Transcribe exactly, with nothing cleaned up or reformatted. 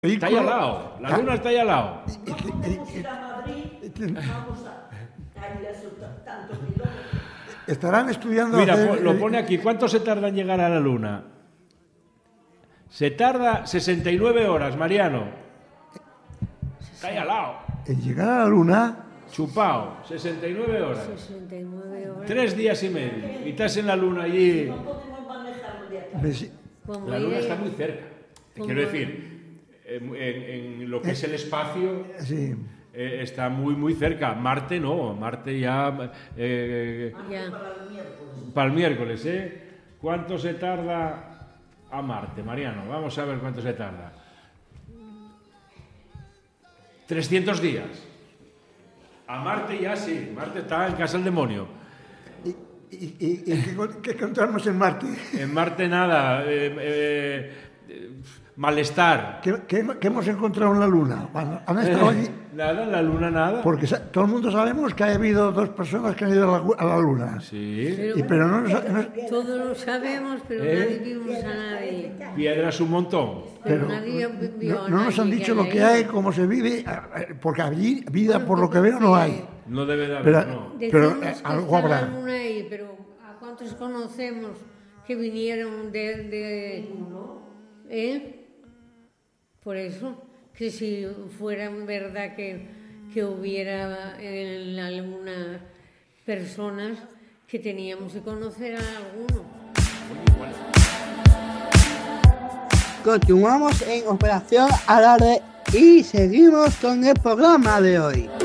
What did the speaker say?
Está ahí al lado, la luna está ahí al lado. Estarán estudiando... Mira, hacer... lo pone aquí. ¿Cuánto se tarda en llegar a la luna? Se tarda sesenta y nueve horas, Mariano. Está ahí al lado. En llegar a la luna... Chupao, sesenta y nueve horas. sesenta y nueve horas. Tres días y medio. Y estás en la luna allí. La luna está muy cerca. Te quiero decir, en, en, en lo que es el espacio, sí. eh, está muy, muy cerca. Marte no, Marte ya... Eh, ya. Para el miércoles, ¿eh? ¿Cuánto se tarda a Marte, Mariano? Vamos a ver cuánto se tarda. trescientos días. A Marte ya sí, Marte está en casa del demonio. ¿Y, y, y, y qué, qué encontramos en Marte? En Marte nada, eh, eh, eh, malestar. ¿Qué, qué, ¿Qué hemos encontrado en la Luna? ¿Han estado allí? Nada, en la Luna nada. Porque todo el mundo sabemos que ha habido dos personas que han ido a la, a la Luna. Sí. Pero, y, pero no, no, no, todos lo sabemos, pero ¿Eh? nadie vimos a nadie. Piedras un montón. Pero, pero nadie vio no, a no nos han nadie dicho que lo que hay, cómo se vive, porque allí vida, Bueno, por lo que veo, no hay. No debe de haber, Pero, no. pero Decimos eh, que algo está habrá. la luna ahí, pero ¿a cuántos conocemos que vinieron de... de ¿eh? Por eso, que si fuera verdad que, que hubiera en la luna personas, que teníamos que conocer a alguno. Continuamos en Operación Alarde y seguimos con el programa de hoy.